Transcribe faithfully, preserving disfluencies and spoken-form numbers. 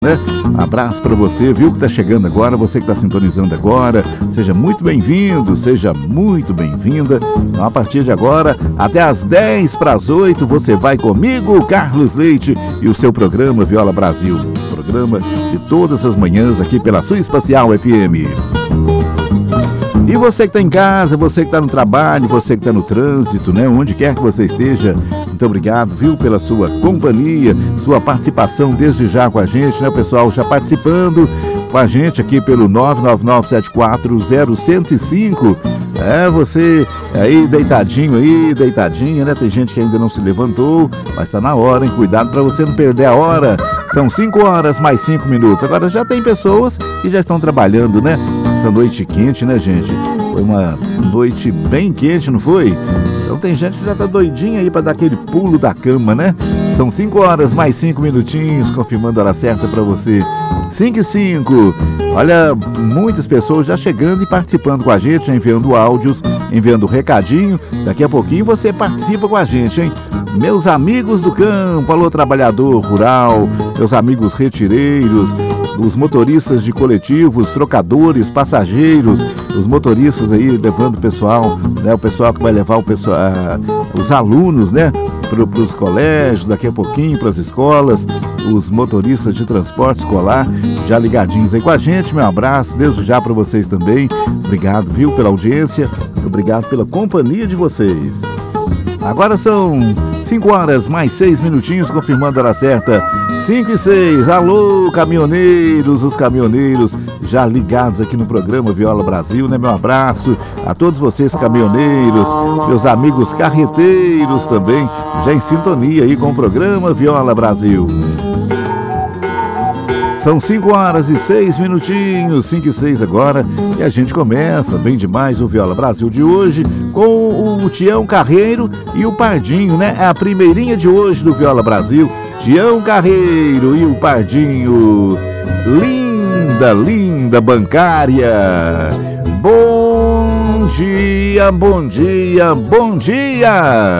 Né? Abraço para você, viu, que tá chegando agora, você que tá sintonizando agora, seja muito bem-vindo, seja muito bem-vinda. Então, a partir de agora, até às dez para as oito, você vai comigo, Carlos Leite, e o seu programa Viola Brasil, programa de todas as manhãs aqui pela Sul Espacial F M. E você que está em casa, você que está no trabalho, você que está no trânsito, né? Onde quer que você esteja, muito obrigado, viu, pela sua companhia, sua participação desde já com a gente, né? O pessoal já participando com a gente aqui pelo nove nove nove sete quatro zero um zero cinco. É, você aí deitadinho aí, deitadinha, né? Tem gente que ainda não se levantou, mas está na hora, hein? Cuidado para você não perder a hora. São cinco horas mais cinco minutos. Agora já tem pessoas que já estão trabalhando, né? Essa noite quente, né, gente? Foi uma noite bem quente, não foi? Então tem gente que já tá doidinha aí para dar aquele pulo da cama, né? São cinco horas mais cinco minutinhos, confirmando a hora certa para você. cinco e cinco. Olha, muitas pessoas já chegando e participando com a gente, enviando áudios, enviando recadinho. Daqui a pouquinho você participa com a gente, hein? Meus amigos do campo, alô trabalhador rural, meus amigos retireiros, os motoristas de coletivos, trocadores, passageiros, os motoristas aí levando o pessoal, né? O pessoal que vai levar o pessoal, os alunos, né? Para os colégios, daqui a pouquinho para as escolas, os motoristas de transporte escolar já ligadinhos aí com a gente. Meu abraço, desde já para vocês também. Obrigado, viu, pela audiência, obrigado pela companhia de vocês. Agora são cinco horas mais seis minutinhos, confirmando a hora certa. cinco e seis. Alô, caminhoneiros, os caminhoneiros já ligados aqui no programa Viola Brasil, né? Meu abraço a todos vocês, caminhoneiros, meus amigos carreteiros também, já em sintonia aí com o programa Viola Brasil. São cinco horas e seis minutinhos, cinco e seis agora, e a gente começa bem demais o Viola Brasil de hoje com o Tião Carreiro e o Pardinho, né? É a primeirinha de hoje do Viola Brasil, Tião Carreiro e o Pardinho. Linda, linda bancária. Bom dia, bom dia, bom dia.